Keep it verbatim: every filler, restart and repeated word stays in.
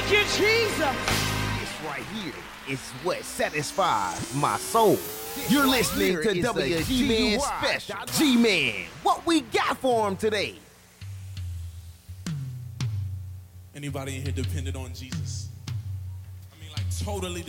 Thank you, Jesus. This right here is what satisfies my soul. You're listening to W G-Man Special. G-Man, what we got for him today? Anybody in here dependent on Jesus? I mean, like totally dependent.